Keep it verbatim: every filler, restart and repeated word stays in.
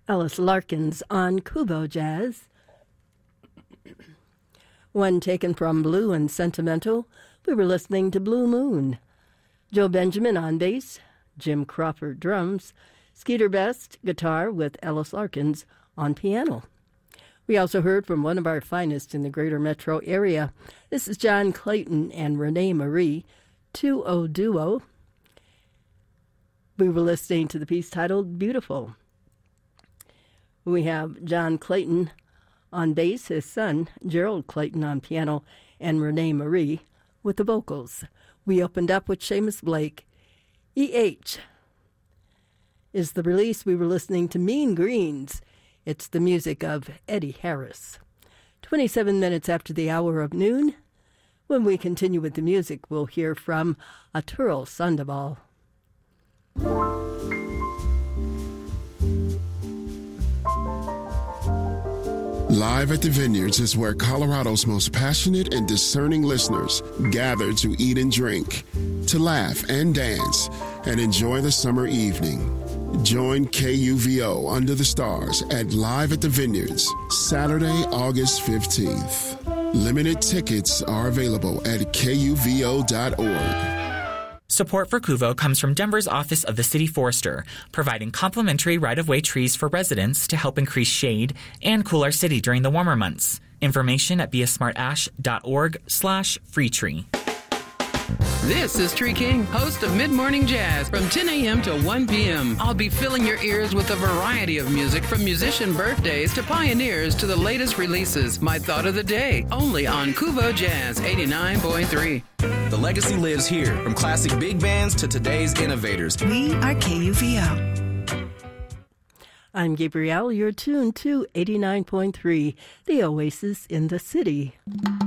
Alice Larkins on Kubo Jazz. One taken from Blue and Sentimental, we were listening to Blue Moon. Joe Benjamin on bass, Jim Crawford drums, Skeeter Best guitar with Alice Larkins on piano. We also heard from one of our finest in the greater metro area. This is John Clayton and Renee Marie, two-o duo. We were listening to the piece titled Beautiful. We have John Clayton on bass, his son, Gerald Clayton, on piano, and Renee Marie with the vocals. We opened up with Seamus Blake. E H is the release. We were listening to Mean Greens. It's the music of Eddie Harris. twenty-seven minutes after the hour of noon. When we continue with the music, we'll hear from Aturul Sandoval. Live at the Vineyards is where Colorado's most passionate and discerning listeners gather to eat and drink, to laugh and dance, and enjoy the summer evening. Join K U V O Under the Stars at Live at the Vineyards, Saturday, August fifteenth. Limited tickets are available at K U V O dot org. Support for Kuvo comes from Denver's Office of the City Forester, providing complimentary right-of-way trees for residents to help increase shade and cool our city during the warmer months. Information at beasmartash.org slash free tree. This is Tree King, host of Mid-Morning Jazz from ten a.m. to one p.m. I'll be filling your ears with a variety of music from musician birthdays to pioneers to the latest releases. My thought of the day, only on Kuvo Jazz eighty-nine point three. The legacy lives here, from classic big bands to today's innovators. We are K U V O. I'm Gabrielle. You're tuned to eighty-nine point three, the Oasis in the City.